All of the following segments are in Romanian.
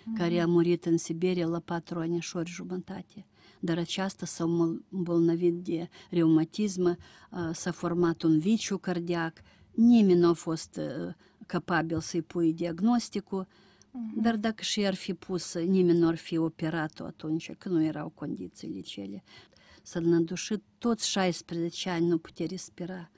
care a murit în Siberia la 4 anișori jumătate. Dar aceasta s-a îmbolnăvit de reumatism, s-a format un viciu cardiac, nimeni nu a fost capabil să-i pui diagnosticul, dar dacă și ar fi pus, nimeni nu ar fi operat-o atunci, că nu erau condițiile cele. S-a înădușit toți 16 ani, nu putea respira.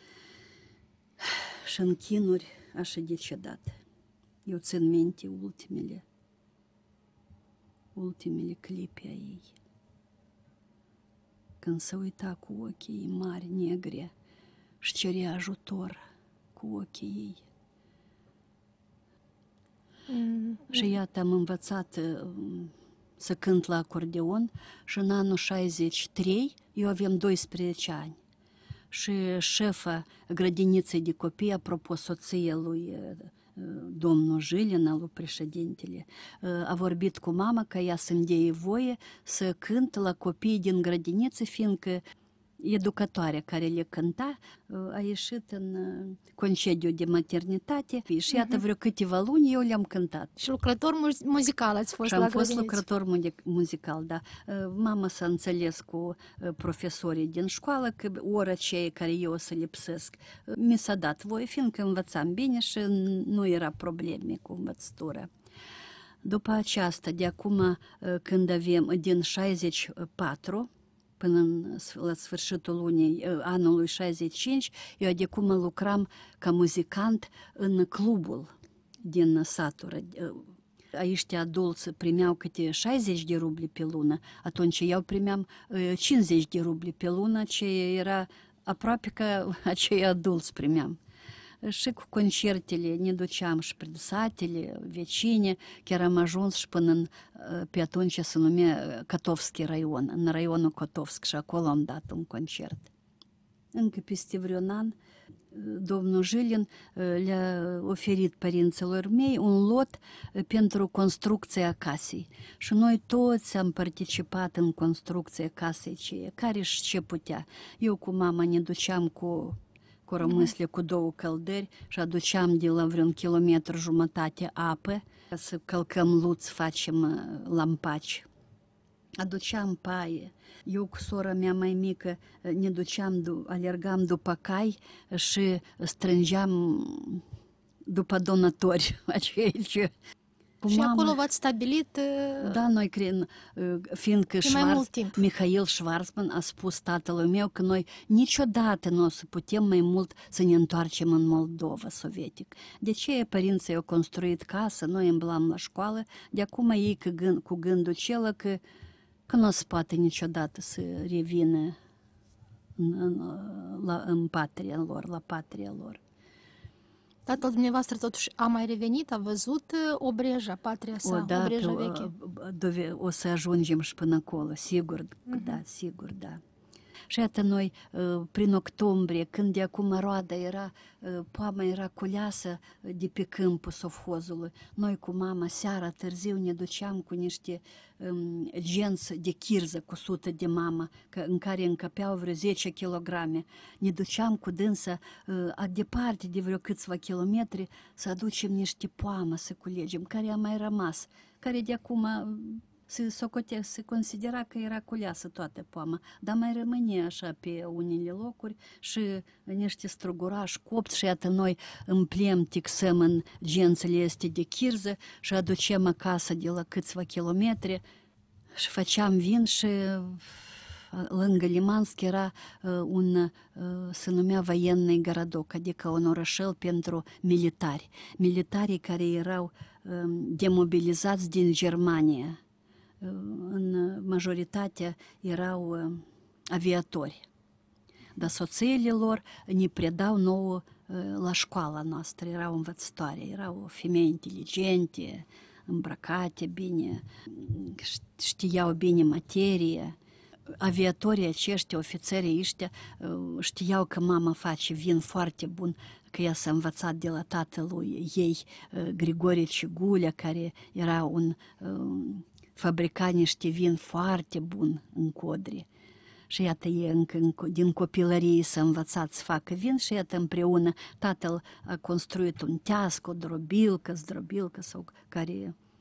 Și în chinuri așa decedat. Eu țin minte ultimele clipe a ei. Când se uita cu ochii ei mari, negre, și cerea ajutor cu ochii ei. Și iată, am învățat să cânt la acordeon și în anul 63 eu aveam 12 ani. Și șefa grădiniței de copii, apropo soția lui domnul Jilin, lui președintele, a vorbit cu mama ca ea să-mi dea voie să cânt la copiii din grădiniță, fiindcă educatoarea care le cânta a ieșit în concediu de maternitate și iată vreo câteva luni eu le-am cântat. Și lucrător muzical ați fost și la am fost grădiniță. lucrător muzical, da. Mama s-a înțeles cu profesorii din școală că ora aceea care eu o să lipsesc mi s-a dat voie, fiindcă învățam bine și nu era probleme cu învățătura. După aceasta, de acum când avem din 64 până la sfârșitul lunii anului 65, eu de acum lucram ca muzicant în clubul din satul. Aici adulți primeau câte 60 de rubli pe lună, atunci eu primeam 50 de rubli pe lună, ce era aproape ca acei adulți primeam. Și cu concertele ne duceam și prin satele, vecine, chiar am ajuns și până pe atunci se numea Cotovski raion, în raionul Cotovsk, și acolo am dat un concert. Încă peste vreun an, domnul Jilin le-a oferit părinților mei un lot pentru construcția casei. Și noi toți am participat în construcția casei aceea, care și ce putea. Eu cu mama ne duceam cu rămâsle cu 2 căldări și aduceam de la vreun 1,5 km apă ca să călcăm luți, facem lampaci. Aduceam paie. Eu cu sora mea mai mică ne duceam, alergam după cai și strângeam după donatori aceia ce... Și acolo v-ați stabilit Da, noi fiindcă timp. Mihail Schwarzman a spus tatălui meu că noi niciodată nu o să putem mai mult să ne întoarcem în Moldova sovietic. De ce părinții au construit casă, noi îmblam la școală, de acum ei cu gândul acela că nu o să poate niciodată să revină în patria lor, la patria lor. Tatăl dumneavoastră totuși a mai revenit, a văzut Obreja, patria sa, Obreja veche. O să ajungem și până acolo, sigur, da, sigur, da. Și iată noi, prin octombrie, când de acum roada era, poama era culeasă de pe câmpul sovhozului, noi cu mama seara târziu ne duceam cu niște genți de chirză cusută de mama, în care încăpeau vreo 10 kilograme. Ne duceam cu dânsa departe de vreo câțiva kilometri să aducem niște poamă să culegem, care a mai rămas, care de acum... Se considera că era culeasă toată poama, dar mai rămâne așa pe unele locuri și niște strugurași copți și iată noi împlem, tixăm în gențele este de chirză și aducem acasă de la câțiva kilometri și făceam vin și lângă Limansk era se numea Военный городок, adică un orășel pentru militari. Militarii care erau demobilizați din Germania. În majoritate erau aviatori, dar soțiile lor ne predau nouă la școala noastră, erau învățătoare, erau femei inteligente, îmbrăcate bine, știau bine materie. Aviatorii aceștia, ofițerii ăștia, știau că mama face vin foarte bun, că ea s-a învățat de la tatălui ei, Grigore Cigulea, care era un fabrica niște vin foarte bun în Codri. Și iată, ei încă din copilărie s-a învățat să facă vin și iată împreună tatăl a construit un teasc, o zdrobilcă sau care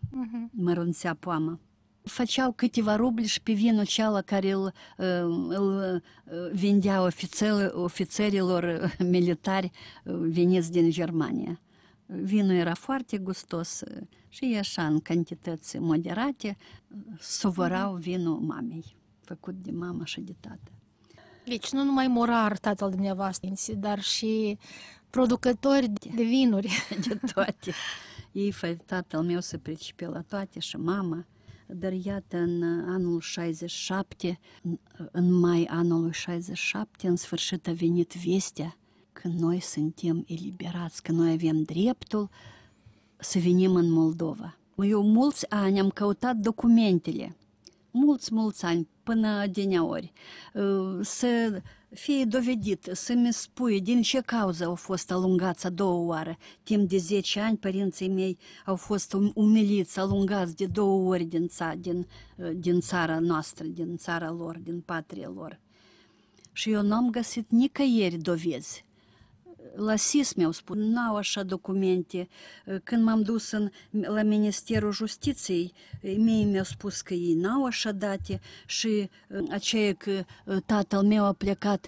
mărunțea poamă. Făceau câteva ruble și pe vinul ceala care îl vindeau ofițerilor militari veniți din Germania. Vinul era foarte gustos și așa în cantități moderate sovărau vinul mamei, făcut de mama și de tată. Deci nu numai morar tatăl dumneavoastră, dar și producători de vinuri. De toate. Tatăl meu se pricepe la toate și mama. Dar iată, în anul 67, în mai anului 67, în sfârșit a venit vestea că noi suntem eliberați, că noi avem dreptul să venim în Moldova. Eu mulți ani am căutat documentele, mulți ani, până dineori, să fie dovedit, să-mi spui din ce cauză au fost alungați a doua oară. Timp de 10 ani, părinții mei au fost umiliți, alungați de 2 ori din țara noastră, din țara lor, din patria lor. Și eu n-am găsit nicăieri dovezi. La SIS mi-au spus, n-au așa documente. Când m-am dus la Ministerul Justiției, mie mi-au spus că ei n-au așa date și aceea că tatăl meu a plecat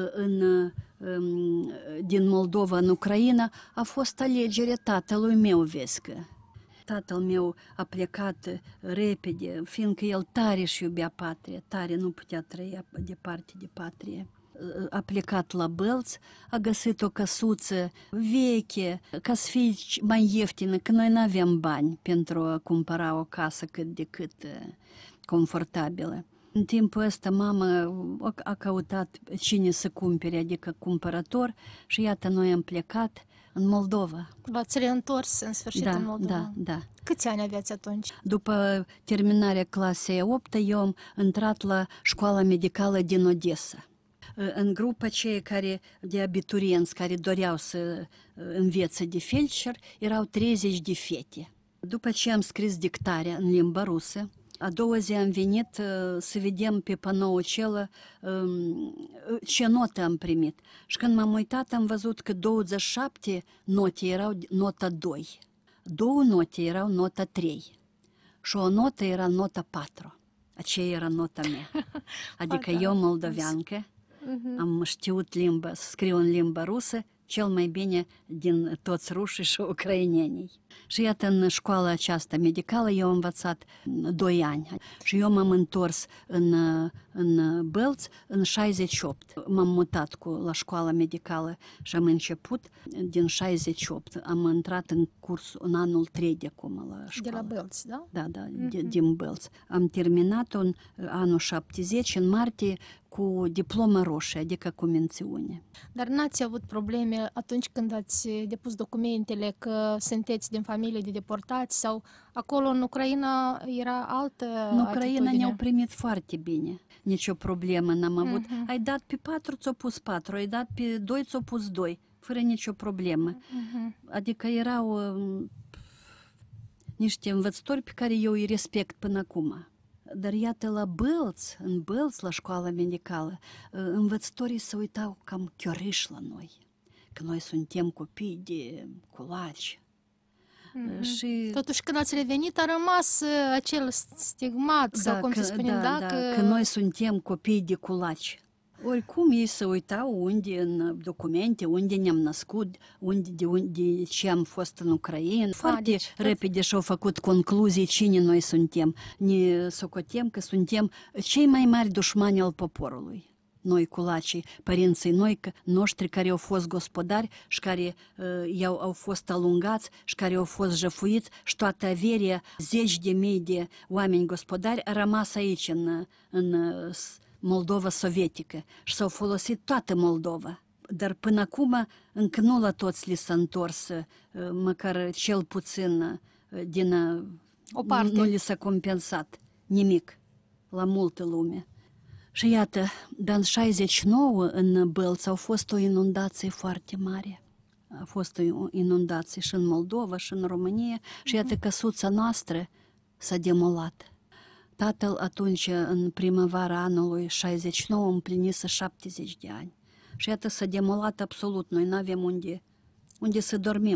din Moldova în Ucraina, a fost alegerea tatălui meu, vezi că. Tatăl meu a plecat repede, fiindcă el tare își iubea patria, tare nu putea trăi departe de patrie. A plecat la Bălți, a găsit o căsuță veche, ca să fie mai ieftină, că noi nu aveam bani pentru a cumpăra o casă cât de cât confortabilă. În timpul ăsta mama a căutat cine să cumpere, adică cumpărător, și iată noi am plecat în Moldova. V-ați reîntors în sfârșit în Moldova? Da. Câți ani aveați atunci? După terminarea clasei 8, eu am intrat la școala medicală din Odessa. În grupa cei de abiturienți care doreau să învețe de feldsher, erau 30 de fete. După ce am scris dictarea în limba rusă, a doua zi am venit să vedem pe panoul acela ce notă am primit. Și când m-am uitat, am văzut că 27 note erau nota 2, 2 note erau nota 3 și o notă era nota 4. Aceea era nota mea. Adică eu, moldoveancă, am știut să scriu în limba rusă cel mai bine din toți rușii și ucrainenii. Și iată, în școala aceasta medicală eu am învățat 2 ani și eu m-am întors în Bălți în 68. M-am mutat la școala medicală și am început din 68. Am intrat în în anul 3 de acum la școală. De la Bălți, da? Da, din Bălți. Am terminat-o în anul 70, în martie, cu diplomă roșie, adică cu mențiune. Dar n-ați avut probleme atunci când ați depus documentele că sunteți din familie de deportați sau acolo în Ucraina era altă În Ucraina atitudine? ne-au primit foarte bine. Nicio problemă n-am avut. Ai dat pe 4, ți-o pus 4, ai dat pe 2, ți-o pus 2, fără nicio problemă. Adică erau niște învățători pe care eu îi respect până acum. Dar iată, în Bălți, la școala medicală, învățătorii se uitau cam chioriș la noi, că noi suntem copii de culaci. Și... Totuși, când ați revenit, a rămas acel stigmat, sau cum să spunem, că noi suntem copii de culaci. Oricum ei se uitau unde în documente, unde ne-am născut, de ce am fost în Ucraina. Foarte repede și-au făcut concluzii cine noi suntem. Ne socotem că suntem cei mai mari dușmani al poporului. Noi culacii, părinții noștri care au fost gospodari și care au fost alungați și care au fost jăfuiți și toată averia, 10.000 de oameni gospodari a rămas aici în Moldova sovietică și s-au folosit toată Moldova. Dar până acum încă nu la toți li s-a întors, măcar cel puțin o parte. Nu li s-a compensat nimic la multă lume. Și iată, dar în 69 în Bălți au fost o inundație foarte mare. A fost o inundație și în Moldova și în România și iată căsuța noastră s-a demolat. Tatăl atunci, în primăvara anului 69, împlinise 70 de ani. Și iată s-a demolat absolut. Noi nu avem unde să dormim.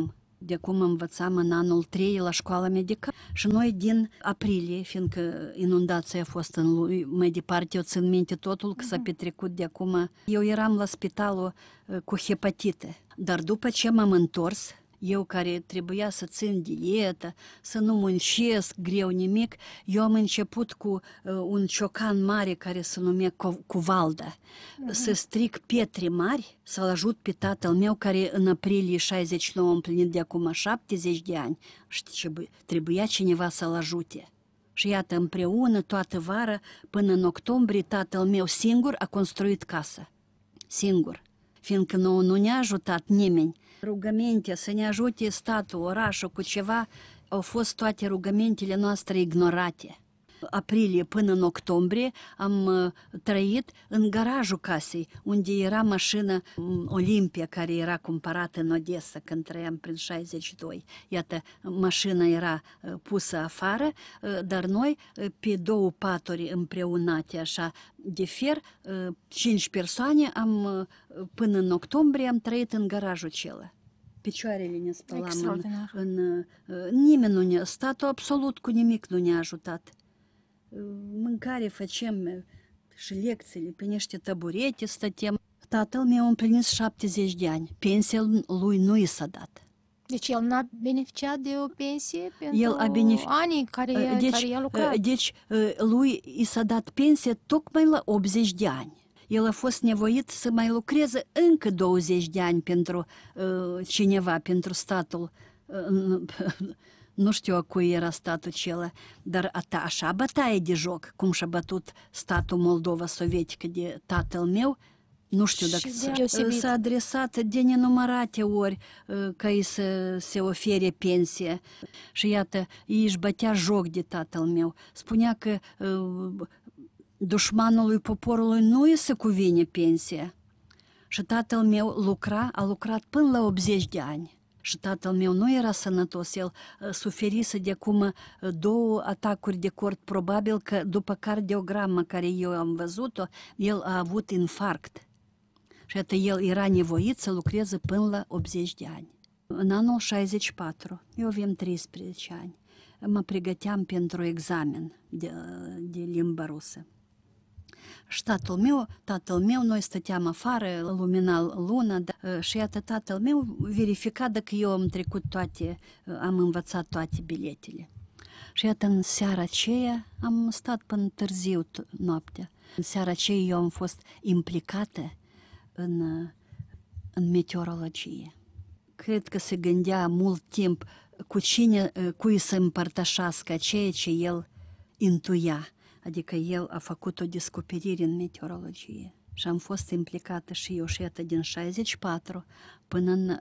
De acum învățam în anul 3 la școala medicală și noi din aprilie, fiindcă inundația a fost în lui, mai departe eu țin minte totul că s-a petrecut de acum. Eu eram la spitalul cu hepatite, dar după ce m-am întors, eu care trebuia să țin dietă, să nu muncesc greu nimic, eu am început cu un ciocan mare care se numea Cuvalda, să stric pietre mari, să-l ajut pe tatăl meu care în aprilie 69 a împlinit de acum 70 de ani. Știi ce, trebuia cineva să-l ajute. Și iată, împreună toată vara, până în octombrie, tatăl meu singur a construit casă. Singur. Fiindcă nouă nu ne-a ajutat nimeni. Rugămintea să ne ajute statul, orașul cu ceva, au fost toate rugămintele noastre ignorate. Aprilie până în octombrie am trăit în garajul casei, unde era mașina Olimpia, care era cumpărată în Odessa când trăiam prin 62. Iată, mașina era pusă afară, dar noi pe 2 paturi împreunate așa de fier, 5 persoane, până în octombrie am trăit în garajul acela. Picioarele ne spălam. Nimeni nu ne-a, statul absolut cu nimic nu ne-a ajutat. Mâncare facem și lecțiile pe niște taburete stăteam. Tatăl meu a împlinit 70 de ani. Pensia lui nu i s-a dat. Deci el n-a beneficiat de o pensie pentru anii care i-a lucrat. Deci lui i s-a dat pensie tocmai la 80 de ani. El a fost nevoit să mai lucreze încă 20 de ani pentru cineva, pentru statul. Nu știu a cui era statul acela, dar așa bătaie de joc, cum și-a bătut statul Moldova sovietică de tatăl meu, nu știu dacă s-a adresat de nenumărate ori ca ei să se ofere pensie. Și iată, ei își bătea joc de tatăl meu. Spunea că dușmanului poporului nu îi se cuvine pensia. Și tatăl meu a lucrat până la 80 de ani. Și tatăl meu nu era sănătos, el suferise de acum 2 atacuri de cord, probabil că după cardiogramă care eu am văzut-o, el a avut infarct. Și atât el era nevoit să lucreze până la 80 de ani. În anul 64, eu aveam 13 ani, mă pregăteam pentru examen de limba rusă. Și tatăl meu, noi stăteam afară, lumina luna, și iată tatăl meu verifica dacă eu am învățat toate biletele. Și iată în seara aceea am stat până târziu noaptea. În seara aceea eu am fost implicată în meteorologie. Cred că se gândea mult timp cui să împărtășească ceea ce el intuia. Adică el a făcut o descoperire în meteorologie. Și am fost implicată și eu și iată din 64 până în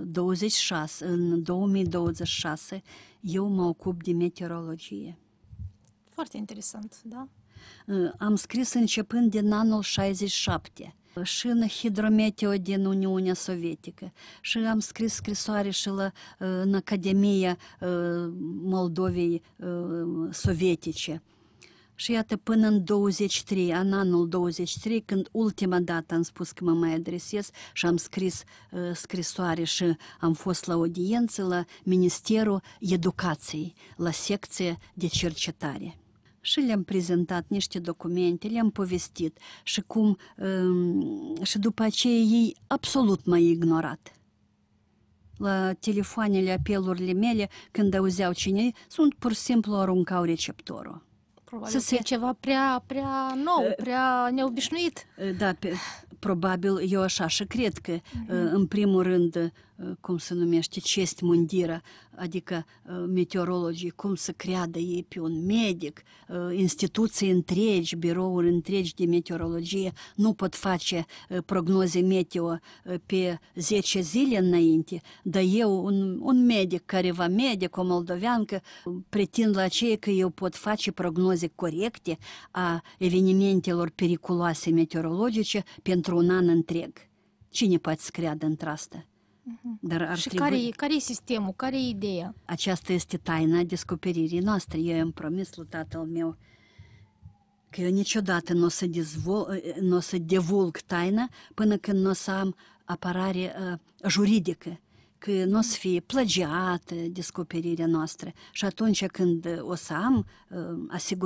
2026, eu mă ocup de meteorologie. Foarte interesant, da? Am scris începând din anul 67 și în Hidrometeo din Uniunea Sovietică și am scris scrisoare și în Academia Moldovei Sovietice. Și iată până în anul 23, când ultima dată am spus că mă mai adresez și am scris scrisoare și am fost la audiență la Ministerul Educației, la secție de cercetare. Și le-am prezentat niște documente, le-am povestit și după aceea ei absolut m-au ignorat. La telefoanele, apelurile mele, când auzeau cine sunt, pur și simplu aruncau receptorul. Probabil că e ceva prea nou, prea neobișnuit. Da, probabil eu așa și cred că, în primul rând, cum se numește, chest mundiră, adică meteorologii, cum să creadă ei pe un medic, instituții întregi, birouri întregi de meteorologie nu pot face prognoze meteo pe 10 zile înainte, dar eu, un medic, careva medic, o moldoveancă, pretind la aceea că eu pot face prognoze corecte a evenimentelor periculoase meteorologice pentru un an întreg. Cine poate să creadă într-asta? Dar și care e sistemul? Care e ideea? Aceasta este taina descoperirii noastre. Eu i-am promis lui tatăl meu că eu niciodată nu o să divulg taina până când nu o să am apărare juridică că nu o să fie plagiată descoperirea noastră și atunci când o să am asigurarea